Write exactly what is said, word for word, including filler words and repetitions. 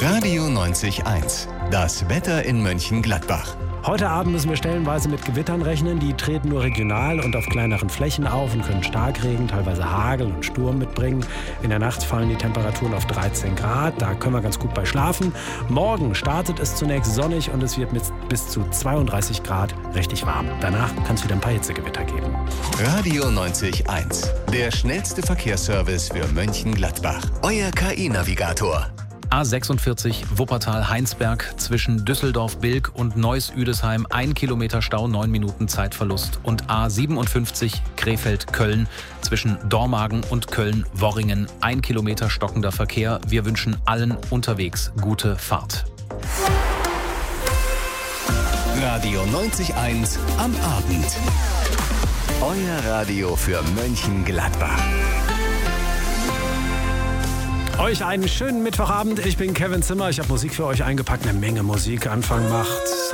Radio neunzig eins. Das Wetter in Mönchengladbach. Heute Abend müssen wir stellenweise mit Gewittern rechnen. Die treten nur regional und auf kleineren Flächen auf und können Starkregen, teilweise Hagel und Sturm mitbringen. In der Nacht fallen die Temperaturen auf dreizehn Grad. Da können wir ganz gut bei schlafen. Morgen startet es zunächst sonnig und es wird mit bis zu zweiunddreißig Grad richtig warm. Danach kann es wieder ein paar Hitzegewitter geben. Radio neunzig eins. Der schnellste Verkehrsservice für Mönchengladbach. Euer K I-Navigator. A sechsundvierzig Wuppertal-Heinsberg zwischen Düsseldorf-Bilk und Neuss-Üdesheim ein Kilometer Stau, neun Minuten Zeitverlust. Und A siebenundfünfzig Krefeld-Köln zwischen Dormagen und Köln-Worringen ein Kilometer stockender Verkehr. Wir wünschen allen unterwegs gute Fahrt. Radio neunzig eins am Abend. Euer Radio für Mönchengladbach. Euch einen schönen Mittwochabend. Ich bin Kevin Zimmer. Ich habe Musik für euch eingepackt. Eine Menge Musik. Anfang macht